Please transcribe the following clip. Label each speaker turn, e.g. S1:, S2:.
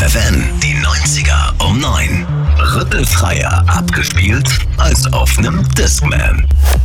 S1: FFN, die 90er um 9. Rüttelfreier abgespielt als auf nem Discman.